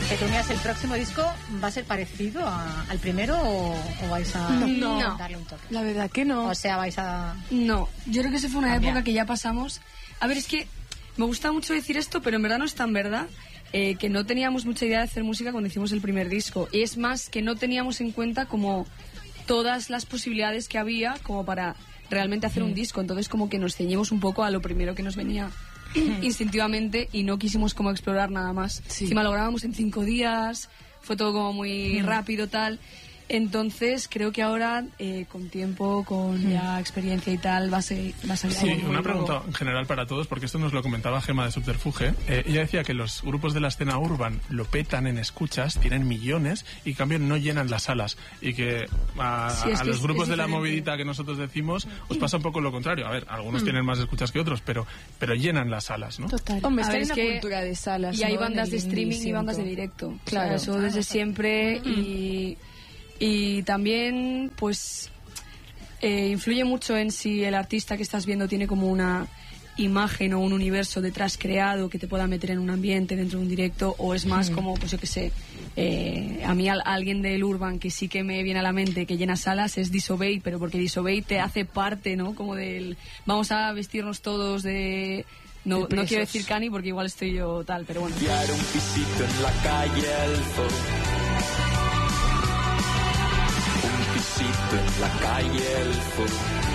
Petunias, ¿el próximo disco va a ser parecido al primero o vais a darle un toque? La verdad que no. O sea, vais a... No, yo creo que esa fue una época que ya pasamos. A ver, es que me gusta mucho decir esto, pero en verdad no es tan verdad. Que no teníamos mucha idea de hacer música cuando hicimos el primer disco. Y es más que no teníamos en cuenta como todas las posibilidades que había como para realmente hacer un disco. Entonces como que nos ceñimos un poco a lo primero que nos venía instintivamente y no quisimos como explorar nada más. Encima lo grabamos en 5 días, fue todo como muy rápido tal. Entonces creo que ahora con tiempo, con ya experiencia y tal va a salir Sí, algo una nuevo. pregunta en general para todos, porque esto nos lo comentaba Gemma de Subterfuge. Ella decía que los grupos de la escena urban lo petan en escuchas, tienen millones y en cambio no llenan las salas, y que a los grupos de la movidita que nosotros decimos os pasa un poco lo contrario. A ver, algunos tienen más escuchas que otros, pero llenan las salas, ¿no? Total. Hombre, A está ver, en es una que cultura de salas, y hay ¿no? bandas de En el streaming y indie bandas de siento. directo. Claro. O sea, eso desde siempre y también pues influye mucho en si el artista que estás viendo tiene como una imagen o un universo detrás creado que te pueda meter en un ambiente dentro de un directo, o es más como, pues yo qué sé, a mí alguien del urban que sí que me viene a la mente que llena salas es Disobey, pero porque Disobey te hace parte, ¿no? Como del vamos a vestirnos todos de... No quiero decir cani porque igual estoy yo tal, pero bueno. Fiar un pisito en la calle Elfo. Un pisito en la calle Elfo.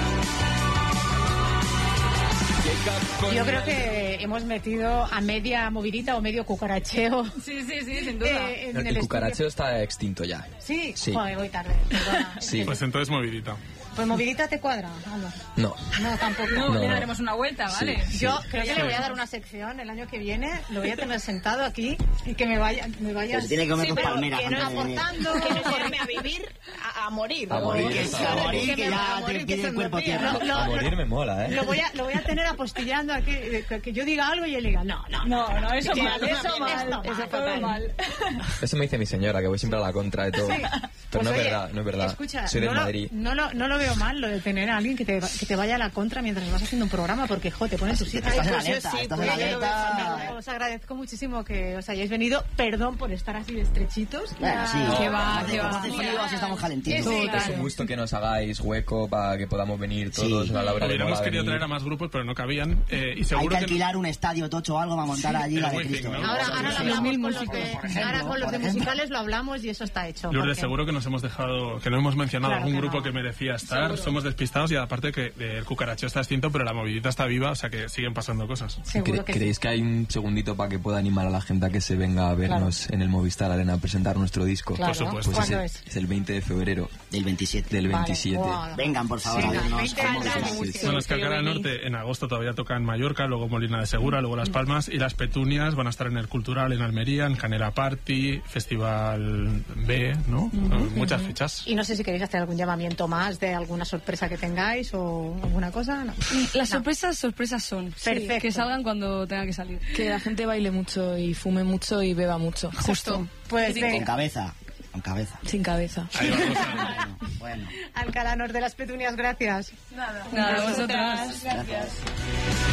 Yo creo que hemos metido a media movidita o medio cucaracheo. Sí, sin duda. El cucaracheo está extinto ya. Sí, Sí. joder, voy tarde. Perdona. Sí. Pues entonces movidita. Pues movidita te cuadra, Alba. No. No, tampoco. No, ya daremos una vuelta, ¿vale? Sí. Yo creo que le voy a dar una sección el año que viene, lo voy a tener sentado aquí y que me vayas Pues tiene que comer con palmeras. que no antes de venir. aportando, Que no llevarme a vivir a morir. A morir, Que eso. a morir, que ya te pide el cuerpo tierra. A morir me mola, ¿eh? Lo voy a tener apostillando aquí, que yo diga algo y él diga, no, eso que mal, esto eso todo mal. Eso me dice mi señora, que voy siempre a la contra de todo. Sí. Pero Pues no es oye, verdad, no es verdad. Escucha, Soy de no Madrid. No lo veo mal, lo de tener a alguien que te vaya a la contra mientras vas haciendo un programa, porque, te pone en tu sitio. Estás en Pues yo alerta, sí, estás pues en yo lo veo alerta. fenomenal. Os agradezco muchísimo que os hayáis venido. Perdón por estar así de estrechitos. Bueno, sí. Que va. Hace frío, así estamos calentitos. Sí, Es un gusto que nos hagáis hueco para que podamos venir todos Sí. a la hora de Hubiéramos mola querido venir. traer a más grupos, pero no cabían. Y Hay seguro que que alquilar un estadio tocho o algo para montar allí la de Wizzing, Cristo. ¿no? Ahora lo hablamos con los ahora con los de por ejemplo. musicales lo hablamos y eso está hecho. Lourdes, porque- seguro que nos hemos dejado, que no hemos mencionado Claro algún que grupo no. que merecía estar. Somos despistados y aparte que el cucaracheo está extinto, pero la movidita está viva, o sea que siguen pasando cosas. Seguro que ¿Creéis que hay un segundito para que pueda animar a la gente a que se venga a vernos en el Movistar Arena a presentar nuestro disco? Claro. Por supuesto. Pues ¿Cuándo es el 20 de febrero Del 27. del Vale. 27. Wow. Vengan, por favor, a Venga, vernos. 20 cómo años. somos. Sí, sí. Bueno, es que Cara del Norte en agosto todavía toca en Mallorca, luego Molina de Segura, luego Las Palmas, y las Petunias van a estar en el Cultural en Almería, en Canela Party, Festival B, ¿no? Muchas fechas. Y no sé si queréis hacer algún llamamiento más de alguna sorpresa que tengáis o alguna cosa. No. Las sorpresas son. Perfecto. Que salgan cuando tengan que salir. Que la gente baile mucho y fume mucho y beba mucho. Justo. Pues Con venga, cabeza. Con cabeza. Sin cabeza. Ahí vamos a... Bueno. Alcalá Norte de las Petunias, gracias. Nada, vosotras. Gracias.